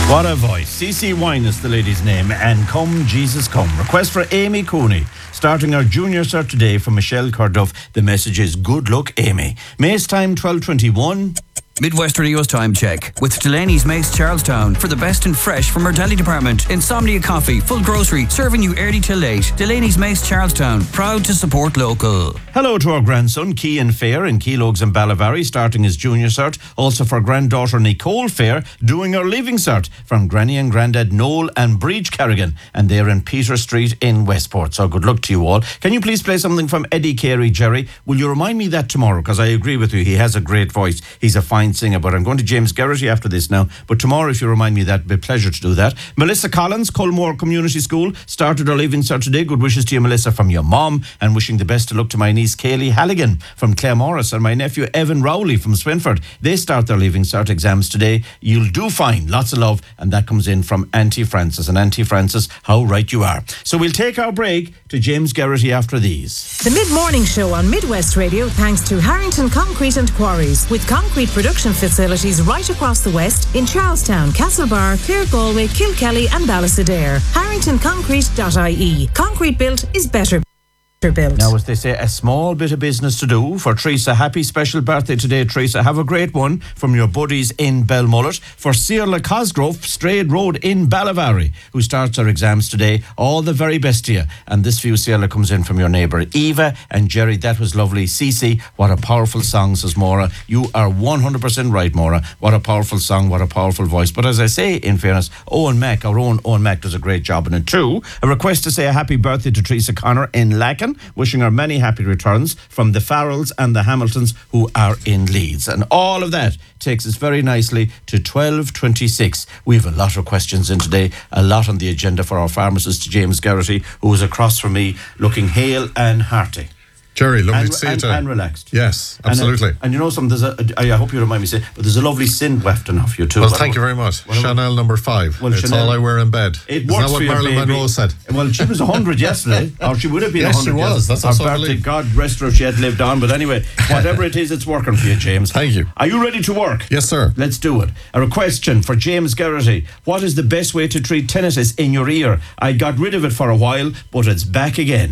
What a voice. CeCe Wine is the lady's name, and Come Jesus Come. Request for Amy Cooney, starting our junior cert today from Michelle Carduff. The message is good luck, Amy. Mace time 12:21. Midwest Radio's time check with Delaney's Mace Charlestown for the best in fresh from our deli department. Insomnia Coffee, full grocery, serving you early till late. Delaney's Mace Charlestown, proud to support local. Hello to our grandson, Cian Fair, in Keelogs and Ballavary, starting his junior cert. Also for granddaughter Nicole Fair, doing her leaving cert from Granny and Grandad Noel and Breach Carrigan, and they're in Peter Street in Westport. So good luck to you all. Can you please play something from Eddie Carey, Jerry? Will you remind me that tomorrow? Because I agree with you, he has a great voice. He's a fine singer, but I'm going to James Geraghty after this now. But tomorrow, if you remind me that, it'd be a pleasure to do that. Melissa Collins, Culmore Community School, started her leaving cert today. Good wishes to you, Melissa, from your mom, and wishing the best of luck to my niece Kaylee Halligan from Claremorris and my nephew Evan Rowley from Swinford. They start their leaving cert exams today. You'll do fine. Lots of love. And that comes in from Auntie Frances. And Auntie Frances, how right you are. So we'll take our break to James Geraghty after these. The Mid-Morning Show on Midwest Radio, thanks to Harrington Concrete and Quarries, with concrete production facilities right across the West in Charlestown, Castlebar, Clare Galway, Kilkelly and Ballysadare. HarringtonConcrete.ie. Concrete built is better built. Now, as they say, a small bit of business to do for Teresa. Happy special birthday today, Teresa. Have a great one from your buddies in Belmullet. For Ciarla Cosgrove, Strayed Road in Ballavary, who starts her exams today. All the very best to you. And this for you, Ciarla, comes in from your neighbour Eva and Jerry. That was lovely. CeCe, what a powerful song, says Maura. You are 100% right, Maura. What a powerful song, what a powerful voice. But as I say, in fairness, Owen Mack, our own Owen Mack, does a great job in it too. A request to say a happy birthday to Teresa Connor in Lacken, wishing her many happy returns from the Farrells and the Hamiltons, who are in Leeds. And all of that takes us very nicely to 12:26. We have a lot of questions in today, a lot on the agenda for our pharmacist, James Geraghty, who is across from me, looking hale and hearty. Jerry, lovely to see you. And relaxed. Yes, absolutely. And you know something, I hope you don't mind me saying, but there's a lovely sin wafting off you too. Well, thank you very much. Chanel number 5. Well, it's Chanel, all I wear in bed. Isn't that what Marilyn Monroe said? Well, she was 100 yesterday, or she would have been 100. Yes, she was. That's also birthday. God rest her, she had lived on. But anyway, whatever it is, it's working for you, James. Thank you. Are you ready to work? Yes, sir. Let's do it. A question for James Geraghty. What is the best way to treat tinnitus in your ear? I got rid of it for a while, but it's back again.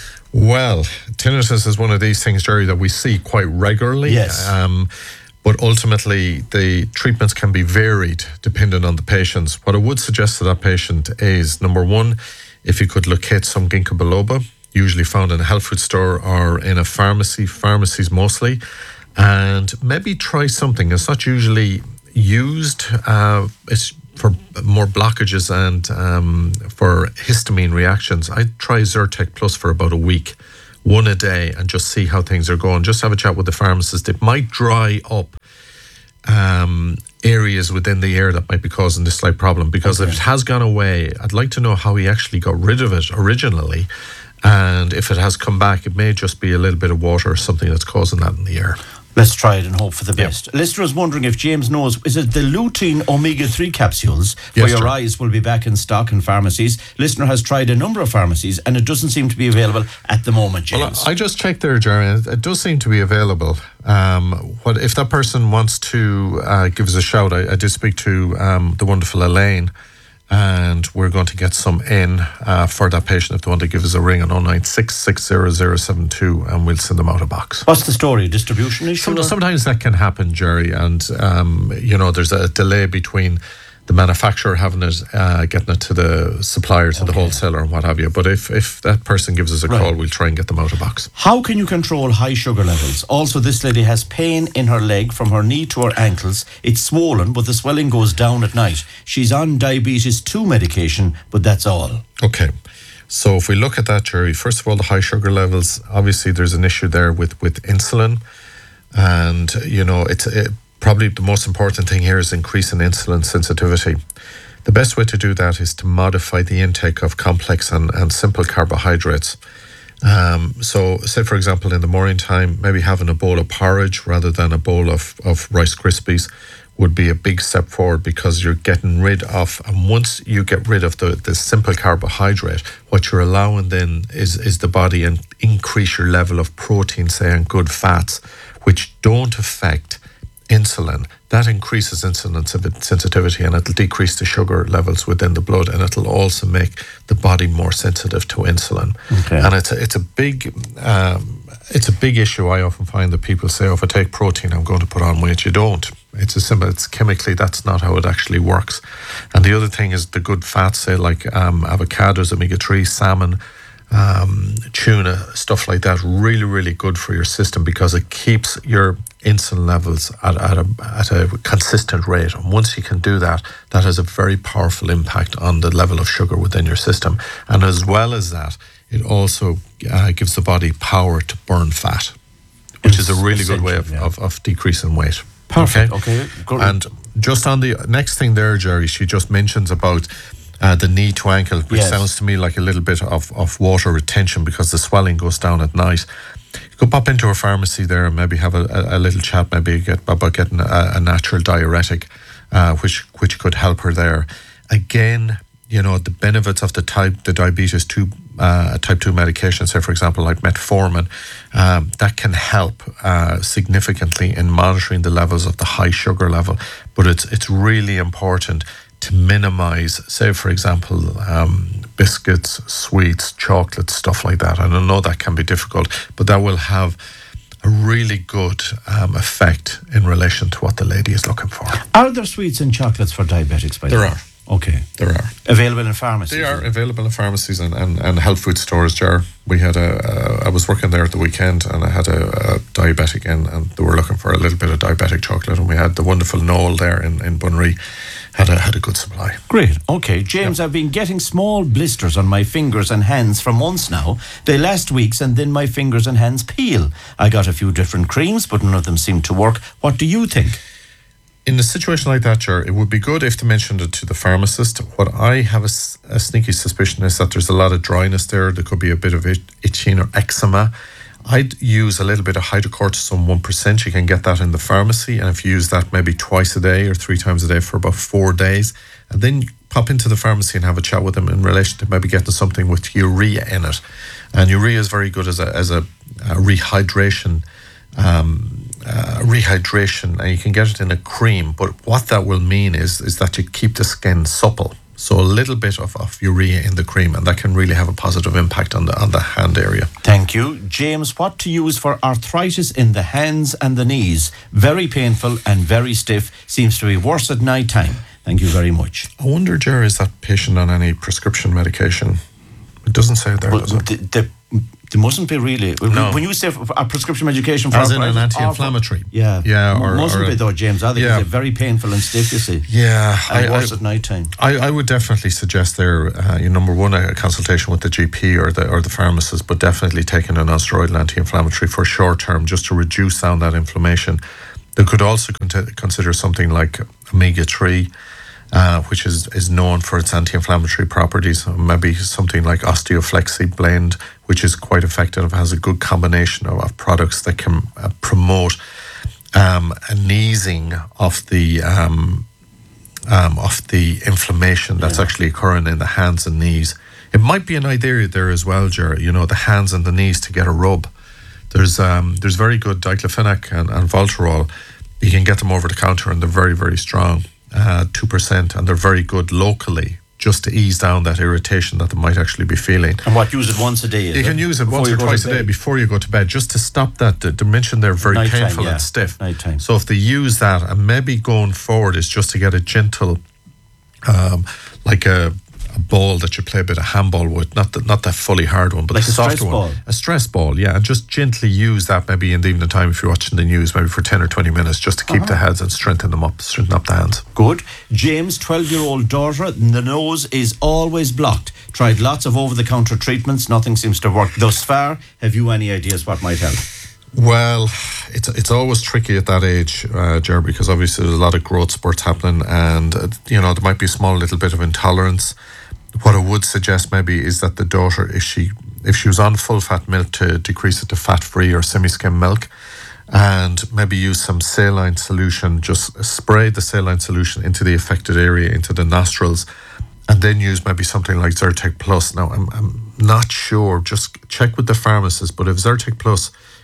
Well, tinnitus is one of these things, Jerry, that we see quite regularly. Yes. But ultimately, the treatments can be varied depending on the patient. What I would suggest to that patient is, number one, if you could locate some ginkgo biloba, usually found in a health food store or in a pharmacies mostly, and maybe try something. It's not usually used. It's for more blockages and for histamine reactions. I try Zyrtec Plus for about a week, one a day, and just see how things are going. Just have a chat with the pharmacist. It might dry up areas within the ear that might be causing this slight problem, because if it has gone away, I'd like to know how he actually got rid of it originally, and if it has come back, it may just be a little bit of water or something that's causing that in the ear. Let's try it and hope for the best. Yep. Listener is wondering if James knows, is it the lutein omega-3 capsules for your eyes will be back in stock in pharmacies? Listener has tried a number of pharmacies and it doesn't seem to be available at the moment, James. Well, I just checked there, Jerry. It does seem to be available. What if that person wants to give us a shout? I did speak to the wonderful Elaine, and we're going to get some in for that patient if they want to give us a ring on 096 60072, and we'll send them out a box. What's the story? Distribution issue? Sometimes that can happen, Jerry, and there's a delay between the manufacturer having it, getting it to the supplier, to the wholesaler and what have you. But if that person gives us a call, we'll try and get them out of box. How can you control high sugar levels? Also, this lady has pain in her leg from her knee to her ankles. It's swollen, but the swelling goes down at night. She's on diabetes 2 medication, but that's all. Okay. So if we look at that, Jerry, first of all, the high sugar levels, obviously there's an issue there with insulin. And, probably the most important thing here is increasing insulin sensitivity. The best way to do that is to modify the intake of complex and simple carbohydrates. So say, for example, in the morning time, maybe having a bowl of porridge rather than a bowl of Rice Krispies would be a big step forward, because you're getting rid of, and once you get rid of the simple carbohydrate, what you're allowing then is the body and increase your level of protein, say, and good fats, which don't affect insulin. that increases insulin sensitivity, and it'll decrease the sugar levels within the blood, and it'll also make the body more sensitive to insulin. Okay. And it's a big issue. I often find that people say, "Oh, if I take protein, I'm going to put on weight." You don't. It's chemically, that's not how it actually works. And the other thing is the good fats, say like avocados, omega-3, salmon, tuna, stuff like that, really, really good for your system, because it keeps your insulin levels at a consistent rate. And once you can do that, that has a very powerful impact on the level of sugar within your system. And as well as that, it also gives the body power to burn fat, which is a really good way of decreasing weight. Perfect. Okay. Good. And just on the next thing there, Jerry, she just mentions about the knee to ankle, which sounds to me like a little bit of water retention, because the swelling goes down at night. You could pop into a pharmacy there and maybe have a little chat, maybe about getting a natural diuretic, which could help her there. Again, the benefits of the diabetes type 2 medication, say for example like metformin, that can help significantly in monitoring the levels of the high sugar level. But it's really important to minimize, say for example, biscuits, sweets, chocolates, stuff like that. And I know that can be difficult, but that will have a really good effect in relation to what the lady is looking for. Are there sweets and chocolates for diabetics, by the way? There are. Okay. There are. Available in pharmacies? They are available in pharmacies and health food stores, Jar. We had I was working there at the weekend, and I had a diabetic in, and they were looking for a little bit of diabetic chocolate, and we had the wonderful Noel there in Bunree, had a good supply. Great. Okay. James, I've been getting small blisters on my fingers and hands for months now. They last weeks, and then my fingers and hands peel. I got a few different creams, but none of them seem to work. What do you think? In a situation like that, Ger, it would be good if they mentioned it to the pharmacist. What I have a sneaky suspicion is that there's a lot of dryness there. There could be a bit of itching or eczema. I'd use a little bit of hydrocortisone 1%. You can get that in the pharmacy, and if you use that maybe twice a day or 3 times a day for about 4 days, and then pop into the pharmacy and have a chat with them in relation to maybe getting something with urea in it. And urea is very good as a rehydration. And you can get it in a cream, but what that will mean is that you keep the skin supple. So a little bit of urea in the cream, and that can really have a positive impact on the hand area. Thank you. James, what to use for arthritis in the hands and the knees? Very painful and very stiff. Seems to be worse at night time. Thank you very much. I wonder, Jerry, is that patient on any prescription medication? It doesn't say it there, does it? There mustn't be really. No. When you say a prescription medication for as in an arthritis, anti-inflammatory. Yeah. Or mustn't be though, James. I think it's very painful and stiff, you see. Yeah. And worse at night time. I would definitely suggest there, number one, a consultation with the GP or the pharmacist, but definitely taking a non-steroidal anti-inflammatory for short term, just to reduce down that inflammation. They could also consider something like omega-3, which is known for its anti-inflammatory properties. Maybe something like Osteoflexi blend, which is quite effective, has a good combination of products that can promote an easing of the inflammation that's actually occurring in the hands and knees. It might be an idea there as well, Jerry, the hands and the knees to get a rub. There's very good diclofenac and Voltarol. You can get them over the counter, and they're very, very strong. 2%, and they're very good locally, just to ease down that irritation that they might actually be feeling. And use it once a day? You can use it once or twice a day before you go to bed, just to stop that. They mentioned they're very painful and stiff. Nighttime. So if they use that, and maybe going forward is just to get a gentle, like a ball that you play a bit of handball with, not that fully hard one, but like the softer one. A stress ball, yeah, and just gently use that maybe in the evening time if you're watching the news, maybe for 10 or 20 minutes, just to keep the heads and strengthen up the hands. Good. James, 12-year-old daughter, the nose is always blocked. Tried lots of over-the-counter treatments, nothing seems to work thus far. Have you any ideas what might help? Well, it's always tricky at that age, Ger, because obviously there's a lot of growth spurts happening, and there might be a small little bit of intolerance. What I would suggest maybe is that the daughter, if she was on full fat milk, to decrease it to fat-free or semi-skim milk, and maybe use some saline solution. Just spray the saline solution into the affected area, into the nostrils, and then use maybe something like Zyrtec Plus. Now, I'm not sure. Just check with the pharmacist, but if Zyrtec Plus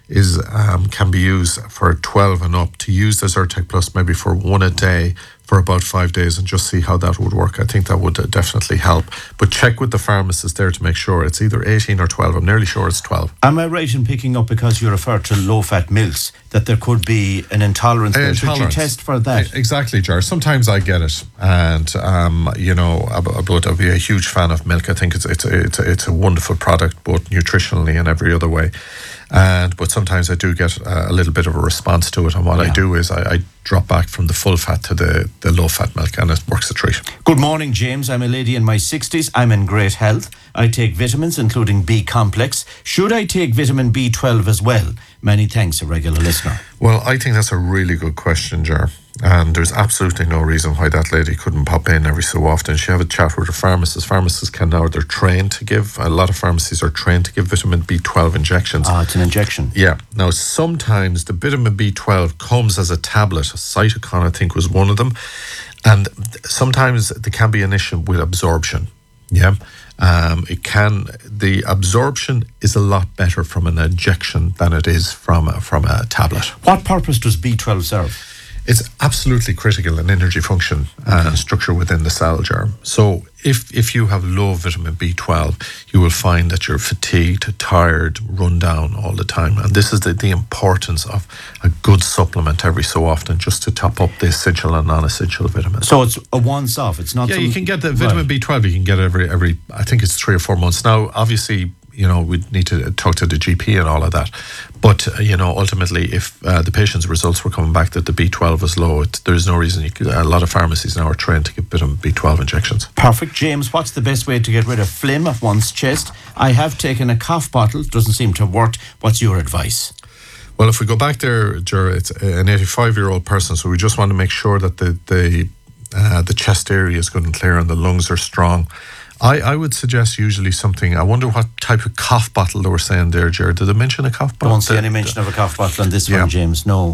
can be used for 12 and up, to use the Zyrtec Plus maybe for one a day for about 5 days and just see how that would work. I think that would definitely help. But check with the pharmacist there to make sure it's either 18 or 12. I'm nearly sure it's 12. Am I right in picking up, because you referred to low-fat milks, that there could be an intolerance there? Should you test for that? Exactly, Jar. Sometimes I get it, and but I'd be a huge fan of milk. I think it's a wonderful product, both nutritionally and every other way. But sometimes I do get a little bit of a response to it, and what I do is I drop back from the full fat to the low fat milk, and it works a treat. Good morning, James. I'm a lady in my 60s. I'm in great health. I take vitamins, including B complex. Should I take vitamin B12 as well? Many thanks, a regular listener. Well, I think that's a really good question, Jar. And there's absolutely no reason why that lady couldn't pop in every so often. She have a chat with her pharmacist. Pharmacists can now, they're trained to give, a lot of pharmacies are trained to give vitamin B12 injections. It's an injection. Yeah. Now, sometimes the vitamin B12 comes as a tablet. Cytocon, I think, was one of them. And sometimes there can be an issue with absorption. Yeah. The absorption is a lot better from an injection than it is from a tablet. What purpose does B12 serve? It's absolutely critical in energy function and structure within the cell, Jar. So if you have low vitamin B12, you will find that you're fatigued, tired, run down all the time. And this is the importance of a good supplement every so often, just to top up the essential and non-essential vitamins. So it's a once-off. It's not. Yeah, you can get the vitamin B12. You can get it every. I think it's 3 or 4 months. Now, obviously, we'd need to talk to the GP and all of that. But, ultimately, if the patient's results were coming back that the B12 is low, there's no reason. A lot of pharmacies now are trained to give vitamin B12 injections. Perfect. James, what's the best way to get rid of phlegm of one's chest? I have taken a cough bottle. Doesn't seem to have worked. What's your advice? Well, if we go back there, Ger, it's an 85-year-old person, so we just want to make sure that the chest area is good and clear and the lungs are strong. I would suggest usually something. I wonder what type of cough bottle they were saying there, Jared. Did they mention a cough bottle? Don't see any mention of a cough bottle on this one, James. No.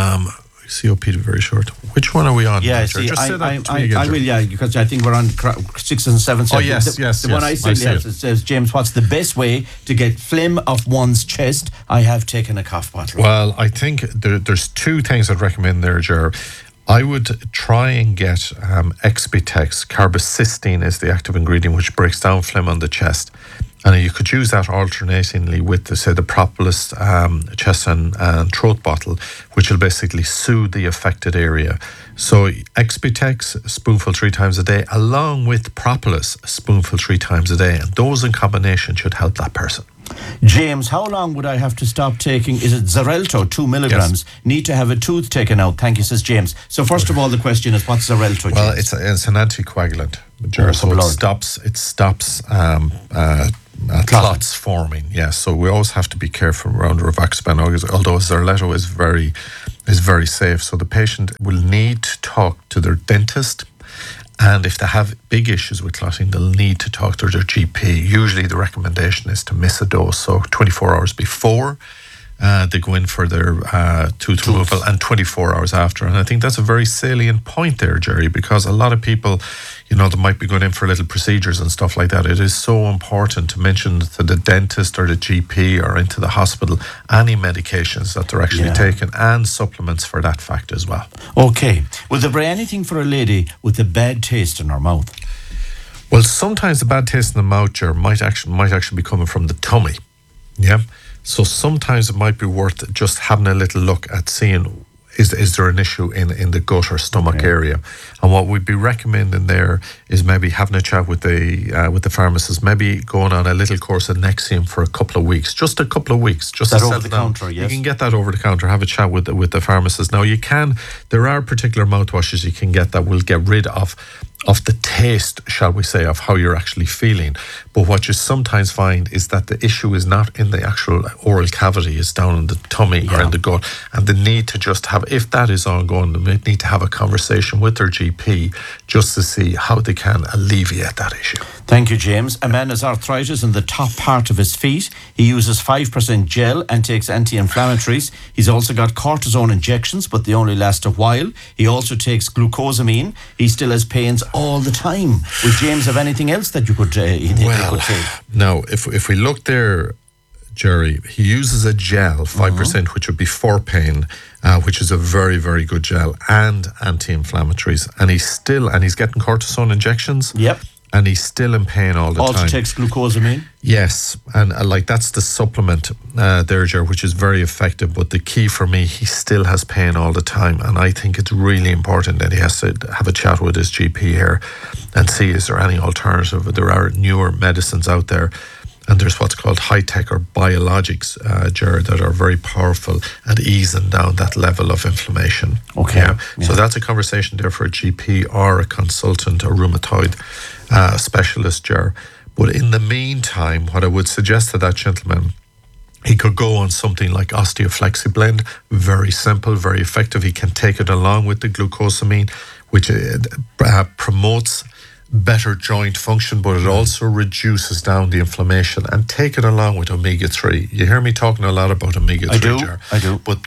COPD very short. Which one are we on? Yeah, see, just say that to me again, I will, yeah, because I think we're on 6 and 7. Oh, yes, yes. The one I said, it says, James, what's the best way to get phlegm off one's chest? I have taken a cough bottle. Well, I think there's 2 things I'd recommend there, Jared. I would try and get Exbitex. Carbocisteine is the active ingredient which breaks down phlegm on the chest. And you could use that alternatingly with, the propolis chest and throat bottle, which will basically soothe the affected area. So Exbitex, a spoonful 3 times a day, along with propolis, a spoonful 3 times a day. And those in combination should help that person. James, how long would I have to stop taking, is it Xarelto, 2 milligrams? Yes. Need to have a tooth taken out. Thank you, says James. So first of all, the question is, what's Xarelto, James? Well, it's an anticoagulant, so it stops clots forming. Yes, so we always have to be careful around rivaroxaban, although Xarelto is very safe. So the patient will need to talk to their dentist. And if they have big issues with clotting, they'll need to talk to their GP. Usually the recommendation is to miss a dose, so 24 hours before they go in for their tooth removal and 24 hours after. And I think that's a very salient point there, Jerry, because a lot of people, they might be going in for little procedures and stuff like that. It is so important to mention to the dentist or the GP or into the hospital any medications that they're actually taking and supplements for that fact as well. Okay. Will there be anything for a lady with a bad taste in her mouth? Well, sometimes the bad taste in the mouth, Jerry, might actually be coming from the tummy. Yeah. So sometimes it might be worth just having a little look at seeing is there an issue in the gut or stomach area. And what we'd be recommending there is maybe having a chat with the pharmacist, maybe going on a little course of Nexium for a couple of weeks, just a couple of weeks. Just that over the counter, yes. You can get that over the counter, have a chat with the pharmacist. Now there are particular mouthwashes you can get that will get rid of the taste, shall we say, of how you're actually feeling. But what you sometimes find is that the issue is not in the actual oral cavity, it's down in the tummy or in the gut. And they need to just have, if that is ongoing, they need to have a conversation with their GP just to see how they can alleviate that issue. Thank you, James. A man has arthritis in the top part of his feet. He uses 5% gel and takes anti-inflammatories. He's also got cortisone injections, but they only last a while. He also takes glucosamine. He still has pains all the time. Would James have anything else that you could say? Now, if we look there, Jerry, he uses a gel, 5%, which would be for pain, which is a very, very good gel, and anti-inflammatories. And he's getting cortisone injections. Yep. And he's still in pain all the Also time. takes glucosamine. Yes, and like that's the supplement there, Ger, which is very effective. But the key for me, he still has pain all the time, and I think it's really important that he has to have a chat with his GP here and see is there any alternative. There are newer medicines out there, and there's what's called high-tech or biologics, Ger, that are very powerful at easing down that level of inflammation. Okay. Yeah. So that's a conversation there for a GP or a consultant or rheumatoid specialist, Ger. But in the meantime, what I would suggest to that gentleman, he could go on something like OsteoFlexiblend, very simple, very effective. He can take it along with the glucosamine, which promotes better joint function, but it also reduces down the inflammation, and take it along with omega-3. You hear me talking a lot about omega-3, I do. But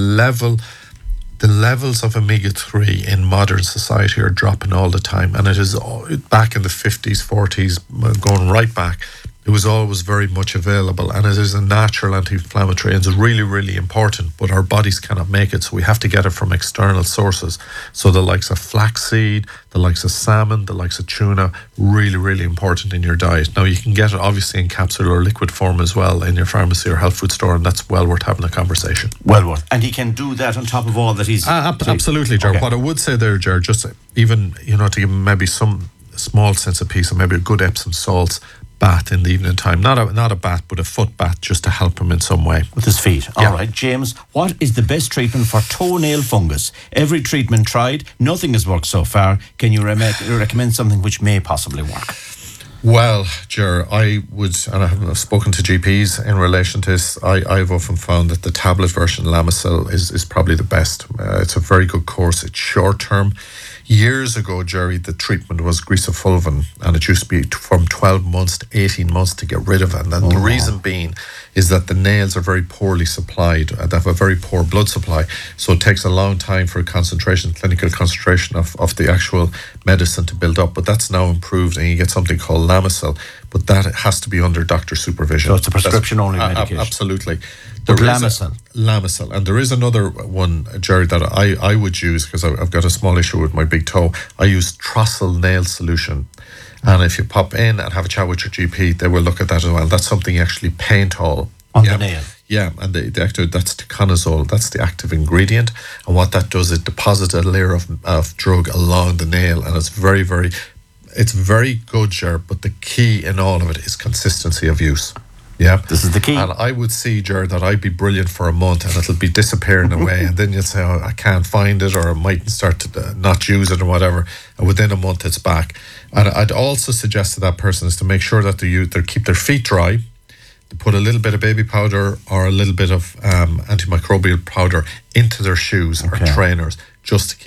the levels of omega-3 in modern society are dropping all the time, and it is back in the 50s, 40s, going right back. It was always very much available, and it is a natural anti-inflammatory, and it's really, really important, but our bodies cannot make it, so we have to get it from external sources. So the likes of flaxseed, the likes of salmon, the likes of tuna, really, really important in your diet. Now, you can get it obviously in capsule or liquid form as well in your pharmacy or health food store, and that's well worth having a conversation. Well worth. And he can do that on top of all that he's... Absolutely, Ger. Okay. What I would say there, Ger, just even, to give him maybe some small sense of peace, and maybe a good Epsom salts bath in the evening time. Not a bath, but a foot bath, just to help him in some way. With his feet. Yeah. All right, James, what is the best treatment for toenail fungus? Every treatment tried, nothing has worked so far. Can you recommend something which may possibly work? Well, Ger, I would, and I've spoken to GPs in relation to this, I've often found that the tablet version, Lamisil, is probably the best. It's a very good course. It's short term. Years ago, Jerry, the treatment was Grisafulvin, and it used to be from 12 months to 18 months to get rid of it. And the reason being is that the nails are very poorly supplied. They have a very poor blood supply. So it takes a long time for clinical concentration of the actual medicine to build up. But that's now improved, and you get something called Lamisil. But that has to be under doctor supervision. So it's a prescription-only medication? Absolutely. But Lamisil? Lamisil. And there is another one, Jerry, that I would use, because I've got a small issue with my big toe. I use Trossel nail solution. And if you pop in and have a chat with your GP, they will look at that as well. That's something you actually paint all on the nail. Yeah, and the active, that's ticonazole, that's the active ingredient. And what that does, it deposits a layer of drug along the nail, and it's very, very good, Ger, but the key in all of it is consistency of use. Yeah, this is the key. And I would see, Ger, that I'd be brilliant for a month, and it'll be disappearing away, and then you'd say, oh, I can't find it, or I might start to not use it or whatever, and within a month it's back. And I'd also suggest to that person is to make sure that they keep their feet dry, to put a little bit of baby powder or a little bit of antimicrobial powder into their shoes or trainers, just to keep